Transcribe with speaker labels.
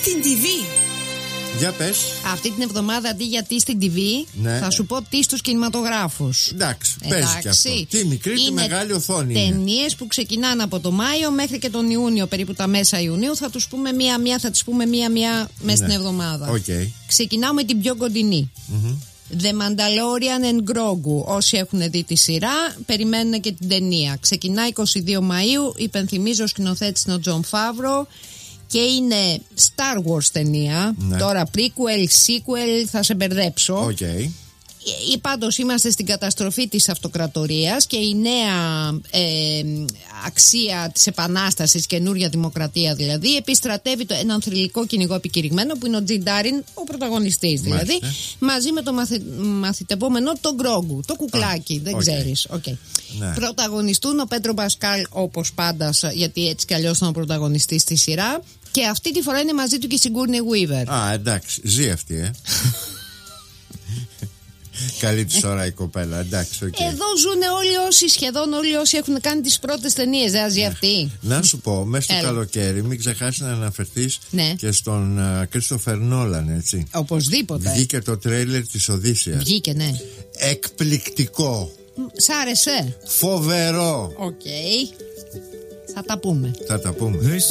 Speaker 1: στην TV.
Speaker 2: Για πες.
Speaker 3: Αυτή την εβδομάδα αντί για τι στην TV,
Speaker 2: ναι,
Speaker 3: θα σου πω τι στους κινηματογράφους.
Speaker 2: Εντάξει, παίζει και αυτό. Τι μικρή, τι μεγάλη οθόνη.
Speaker 3: Ταινίες που ξεκινάνε από το Μάιο μέχρι και τον Ιούνιο, περίπου τα μέσα Ιουνίου. Θα τους πούμε μία-μία, θα τις πούμε μία-μία μέσα στην εβδομάδα.
Speaker 2: Okay.
Speaker 3: Ξεκινάω με την πιο κοντινή. The Mandalorian and Grogu. Όσοι έχουν δει τη σειρά, περιμένουν και την ταινία. Ξεκινά 22 Μαΐου. Υπενθυμίζω, ο σκηνοθέτης είναι ο Τζον Φάβρο. Και είναι Star Wars ταινία.
Speaker 2: Ναι.
Speaker 3: Τώρα prequel, sequel, θα σε μπερδέψω.
Speaker 2: Okay.
Speaker 3: Πάντως είμαστε στην καταστροφή της αυτοκρατορίας και η νέα αξία της επανάστασης, καινούρια δημοκρατία δηλαδή, επιστρατεύει έναν θρυλικό κυνηγό επικηρυγμένο που είναι ο Τζιν Ντάριν, ο πρωταγωνιστής δηλαδή, μαζί με το μαθητευόμενο τον Γκρόγκου, το κουκλάκι, δεν ξέρεις. Okay. Ναι. Πρωταγωνιστούν ο Πέντρο Πασκάλ όπως πάντα, γιατί έτσι κι αλλιώς ήταν ο πρωταγωνιστής στη σειρά, και αυτή τη φορά είναι μαζί του και η Sigourney Weaver.
Speaker 2: Α, εντάξει, ζει αυτή, Καλή της ώρα η κοπέλα, εντάξει, okay.
Speaker 3: Εδώ ζουν σχεδόν όλοι όσοι έχουν κάνει τις πρώτες ταινίες, δεν ζει αυτή.
Speaker 2: Να σου πω, μέσα στο καλοκαίρι μην ξεχάσεις να αναφερθείς και στον Κρίστοφερ Νόλαν, έτσι.
Speaker 3: Οπωσδήποτε.
Speaker 2: Βγήκε το τρέιλερ της Οδύσσειας.
Speaker 3: Βγήκε, ναι.
Speaker 2: Εκπληκτικό.
Speaker 3: Σ' άρεσε?
Speaker 2: Φοβερό.
Speaker 3: Οκ. Θα τα πούμε.